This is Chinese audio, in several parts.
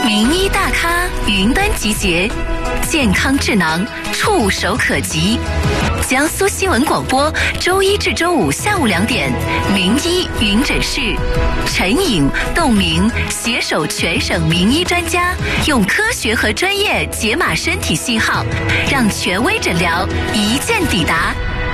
名医大咖云端集结，健康智囊触手可及。江苏新闻广播周一至周五下午2点，名医云诊室，陈颖、窦明携手全省名医专家，用科学和专业解码身体信号，让权威诊疗一键抵达。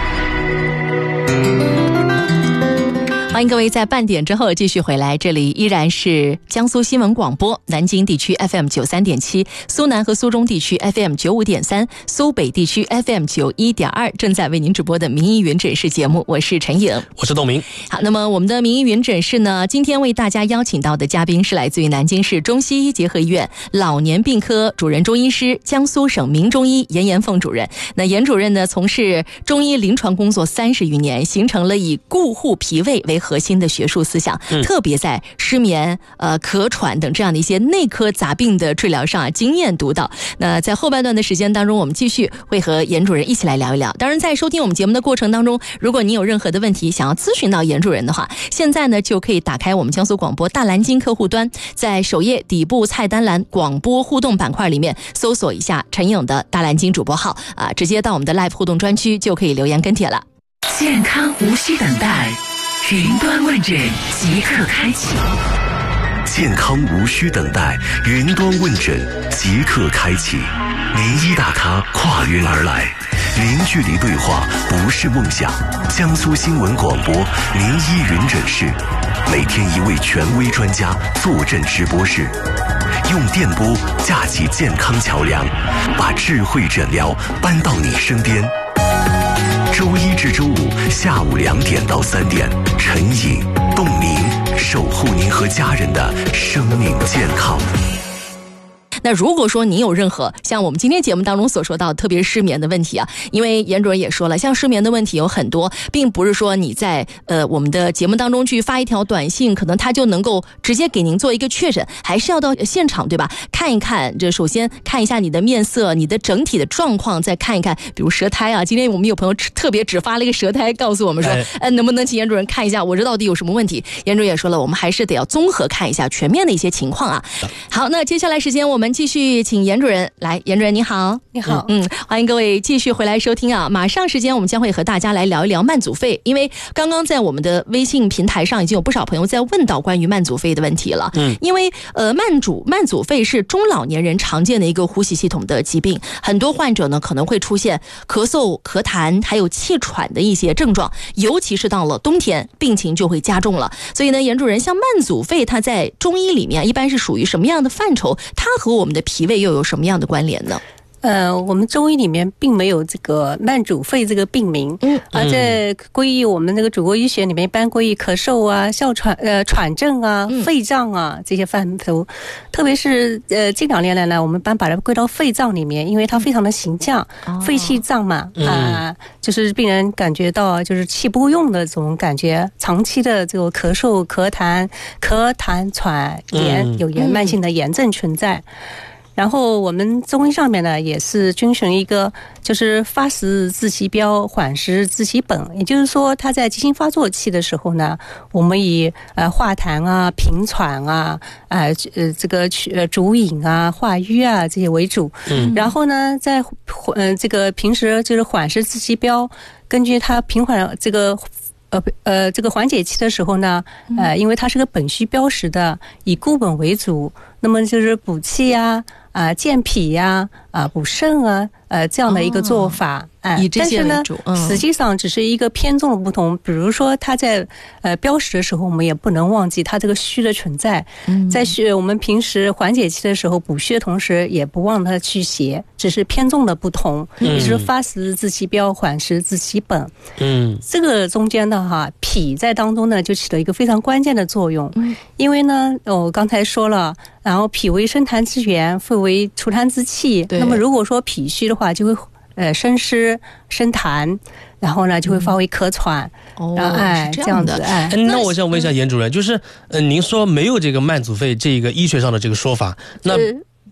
欢迎各位在半点之后继续回来，这里依然是江苏新闻广播，南京地区 FM93.7， 苏南和苏中地区 FM95.3， 苏北地区 FM91.2， 正在为您直播的名医云诊室节目，我是陈颖， 我是窦明。 好，那么我们的名医云诊室呢，今天为大家邀请到的嘉宾是来自于南京市中西医结合医院老年病科主任中医师，江苏省名中医严延凤主任。那严主任呢，从事中医临床工作30余年，形成了以固护脾胃为核心的学术思想，特别在失眠、咳喘等这样的一些内科杂病的治疗上经验独到。那在后半段的时间当中，我们继续会和严主任一起来聊一聊。当然，在收听我们节目的过程当中，如果您有任何的问题想要咨询到严主任的话，现在呢就可以打开我们江苏广播大蓝鲸客户端，在首页底部菜单栏广播互动板块里面搜索一下陈颖的大蓝鲸主播号直接到我们的 Live 互动专区就可以留言跟帖了。 健康无需等待，云端问诊即刻开启。 健康无需等待，云端问诊即刻开启。名医大咖跨云而来，零距离对话不是梦想。江苏新闻广播名医云诊室，每天一位权威专家坐镇直播室，用电波架起健康桥梁，把智慧诊疗搬到你身边。周一至周五下午2点到3点，陈颖、窦明守护您和家人的生命健康。 那如果说您有任何像我们今天节目当中所说到特别失眠的问题因为严主任也说了，像失眠的问题有很多，并不是说你在我们的节目当中去发一条短信，可能他就能够直接给您做一个确诊，还是要到现场，对吧？看一看，这首先看一下你的面色，你的整体的状况，再看一看，比如舌苔今天我们有朋友特别只发了一个舌苔，告诉我们说，能不能请严主任看一下我这到底有什么问题？严主任也说了，我们还是得要综合看一下全面的一些情况好，那接下来时间我们继续请严主任来。严主任你好。 你好。 欢迎各位继续回来收听马上时间我们将会和大家来聊一聊慢阻肺，因为刚刚在我们的微信平台上已经有不少朋友在问到关于慢阻肺的问题了。因为慢阻肺是中老年人常见的一个呼吸系统的疾病，很多患者呢可能会出现咳嗽、咳痰还有气喘的一些症状，尤其是到了冬天病情就会加重了。所以呢，严主任，像慢阻肺它在中医里面一般是属于什么样的范畴？它和我们的脾胃又有什么样的关联呢？ 我们中医里面并没有这个慢阻肺这个病名，而在归于我们这个主国医学里面，一般归于咳嗽哮喘、喘症肺脏这些范畴。特别是近2年来呢，我们一般把它归到肺脏里面，因为它非常的形象，肺气脏嘛，就是病人感觉到就是气不够用的这种感觉，长期的这个咳嗽、咳痰喘炎，有慢性的炎症存在。然后我们中医上面呢，也是遵循一个就是发时治其标，缓时治其本，也就是说它在急性发作期的时候呢，我们以化痰平喘这个逐饮化瘀这些为主，然后呢在这个平时就是缓时治其标，根据它平缓这个缓解期的时候呢，因为它是个本虚标实的，以固本为主，那么就是补气健脾补肾这样的一个做法。 以这些为主， 但是呢，实际上只是一个偏重的不同。比如说，它在标识的时候，我们也不能忘记它这个虚的存在。在我们平时缓解期的时候补虚的同时，也不忘它去邪，只是偏重的不同。也就是发时治其标，缓时治其本。这个中间的脾在当中呢，就起了一个非常关键的作用。因为呢，我刚才说了，然后脾为生痰之源，肺为除痰之器。那么如果说脾虚的话，就会生湿生痰，然后呢就会发为咳喘。 这样的。 那我想问一下严主任，就是您说没有这个慢阻肺这个医学上的这个说法，那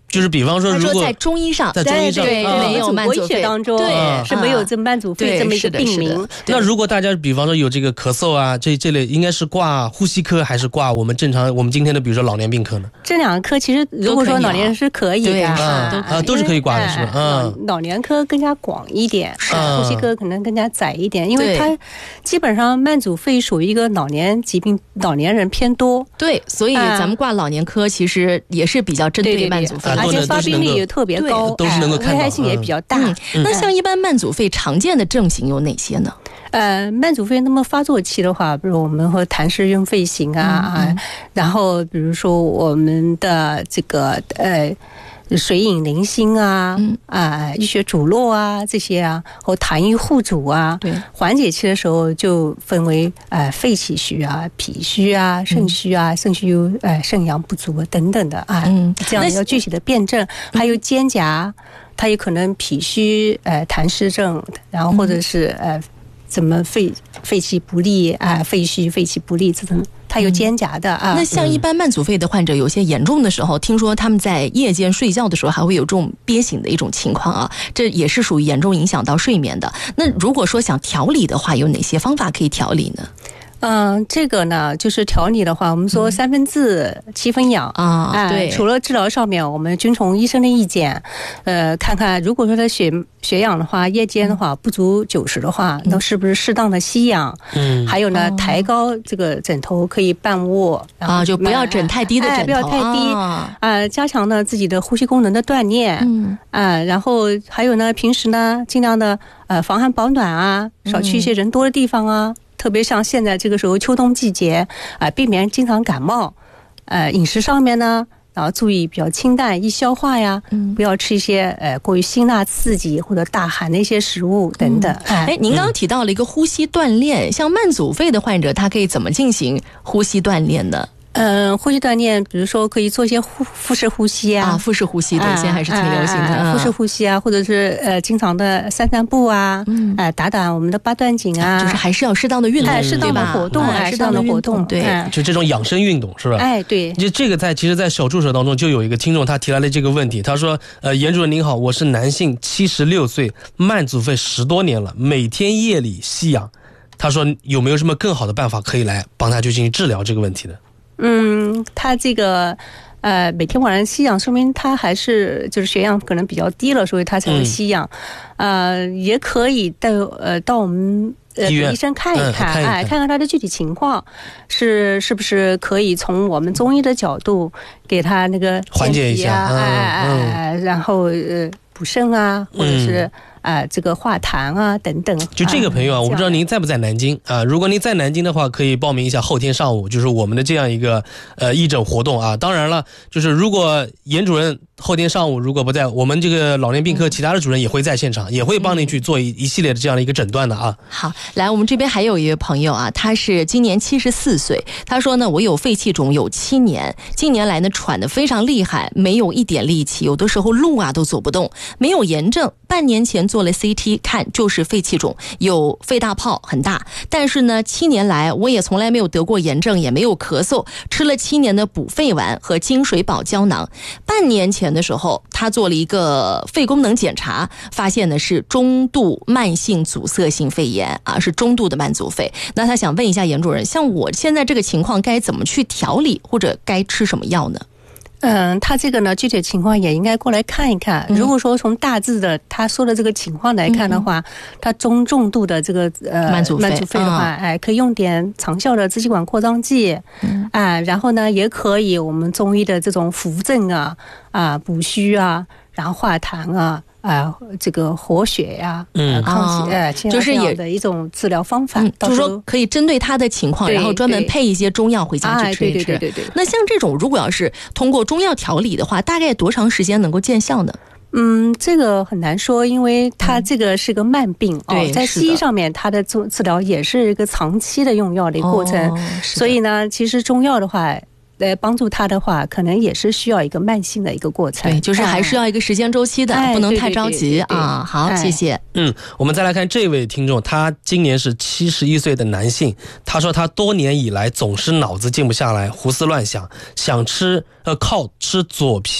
就是比方说，如果在中医上， 对没有慢阻肺当中，对是没有这慢阻肺这么一个病名。 那如果大家比方说有这个咳嗽啊，这类应该是挂呼吸科还是挂我们今天的比如说老年病科呢？ 这2个科其实如果说老年人是可以的， 都是可以挂的，是吧？ 老年科更加广一点，呼吸科可能更加窄一点，因为它基本上慢阻肺属于一个老年疾病，老年人偏多。 对，所以咱们挂老年科其实也是比较针对慢阻肺， 而且发病率也特别高， 都是能够看到， 危害性也比较大。 那像一般慢阻肺常见的症型有哪些呢？ 慢阻肺那么发作期的话，比如我们和痰湿壅肺型然后比如说我们的这个水饮零星淤血阻络这些和痰瘀互阻对， 缓解期的时候就分为肺气虚脾虚肾虚肾虚肾阳不足等等的这样要具体的辨证。还有肩胛，它有可能脾虚痰湿症，然后或者是怎么肺气不利肺虚肺气不利这种。它有肩胛的那像一般慢阻肺的患者，有些严重的时候，听说他们在夜间睡觉的时候还会有这种憋醒的一种情况这也是属于严重影响到睡眠的。那如果说想调理的话，有哪些方法可以调理呢？ 这个呢，就是调理的话，我们说3分治7分养对。 除了治疗上面，我们遵从医生的意见，看看如果说他血氧的话，夜间的话不足90的话，那是不是适当的吸氧？还有呢，抬高这个枕头可以半卧就不要枕太低的枕头， 不要太低加强呢自己的呼吸功能的锻炼然后还有呢，平时呢尽量的防寒保暖少去一些人多的地方特别像现在这个时候秋冬季节避免经常感冒。饮食上面呢，然后注意比较清淡易消化不要吃一些过于辛辣刺激或者大寒的一些食物等等。 您刚刚提到了一个呼吸锻炼，像慢阻肺的患者，他可以怎么进行呼吸锻炼呢？ 呼吸锻炼，比如说可以做一些腹式呼吸腹式呼吸对，现在还是挺流行的。 腹式呼吸或者是经常的散步打打我们的八段锦就是还是要适当的运动， 适当的活动适当的活动， 对， 就这种养生运动是吧？ 对。 这个其实在小助手当中就有一个听众他提来了这个问题，他说严主任您好，我是男性76岁，慢阻肺10多年了，每天夜里吸氧，他说有没有什么更好的办法可以来帮他去进行治疗这个问题的？ 他这个每天晚上吸氧，说明他还是就是血氧可能比较低了，所以他才会吸氧。也可以到我们医生看一看，看看他的具体情况，是不是可以从我们中医的角度给他那个缓解一下然后补肾或者是这个化痰等等。 就这个朋友我不知道您在不在南京如果您在南京的话，可以报名一下后天上午就是我们的这样一个义诊活动当然了，就是如果严主任后天上午如果不在，我们这个老年病科其他的主任也会在现场，也会帮您去做一系列的这样的一个诊断的好，来，我们这边还有一位朋友他是今年74岁，他说呢，我有肺气肿有7年，近年来呢喘得非常厉害，没有一点力气，有的时候路都走不动，没有炎症，半年前做了 CT 看就是肺气肿，有肺大泡很大，但是呢7年来我也从来没有得过炎症，也没有咳嗽，吃了7年的补肺丸和金水宝胶囊。半年前的时候他做了一个肺功能检查，发现的是中度慢性阻塞性肺炎是中度的慢阻肺。那他想问一下严主任，像我现在这个情况该怎么去调理，或者该吃什么药呢？ 他这个呢具体情况也应该过来看一看。如果说从大致的他说的这个情况来看的话，他中重度的这个慢阻肺的话可以用点长效的支气管扩张剂然后呢也可以我们中医的这种扶正补虚然后化痰这个活血抗血就是也的一种治疗方法， 就是说可以针对他的情况，然后专门配一些中药回家去吃一吃。 对。 那像这种如果要是通过中药调理的话，大概多长时间能够见效呢？ 这个很难说，因为它这个是个慢病在西医上面它的治疗也是一个长期的用药的一个过程所以呢其实中药的话帮助他的话，可能也是需要一个慢性的一个过程。 对，就是还是要一个时间周期的，不能太着急好，谢谢。 我们再来看这位听众，他今年是71岁的男性，他说他多年以来总是脑子静不下来，胡思乱想，想靠吃左脾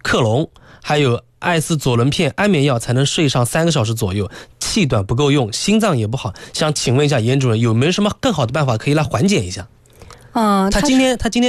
克隆，还有艾司佐伦片、安眠药才能睡上3个小时左右，气短不够用，心脏也不好。想请问一下严主任，有没有什么更好的办法可以来缓解一下？ 他今天